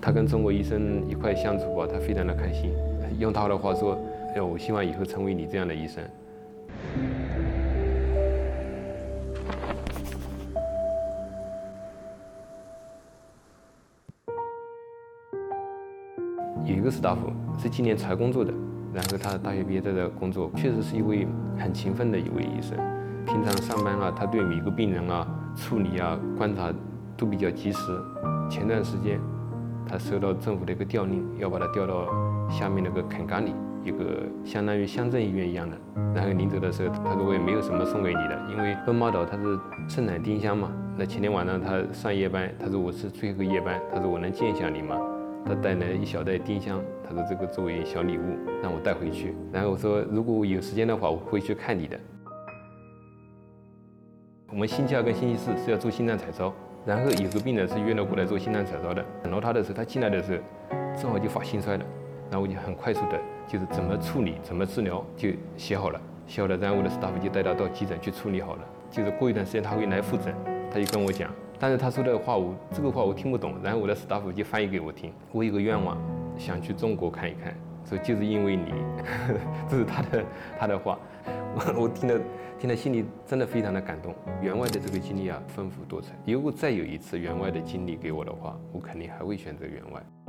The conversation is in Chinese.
他跟中国医生一块相处他非常的开心。用他的话说，我希望以后成为你这样的医生。有一个 staff 是今年才工作的，然后他大学毕业在这工作，确实是一位很勤奋的一位医生。平常上班他对每个病人处理观察都比较及时。前段时间，他收到政府的一个调令，要把他调到下面那个肯嘎里，一个相当于乡镇医院一样的。然后临走的时候，他说我也没有什么送给你的，因为奔猫岛它是生产丁香嘛。那前天晚上他上夜班，他说我是最后一个夜班，他说我能见一下你吗？他带来一小袋丁香，他说这个作为小礼物让我带回去。然后我说如果我有时间的话，我会去看你的。我们星期二跟星期四是要做心脏彩超，然后有个病人是约了过来做心脏彩超的。等到他的时候，他进来的时候正好就发心衰了，然后我就很快速的就是怎么处理怎么治疗就写好了，然后我的 staff 就带他到急诊去处理好了。就是过一段时间他会来复诊，他就跟我讲，但是他说的话这个话我听不懂，然后我的 staff 就翻译给我听。我有个愿望，想去中国看一看，说就是因为你，这是他的话，我听了心里真的非常的感动。员外的这个经历丰富多彩，如果再有一次员外的经历给我的话，我肯定还会选择员外。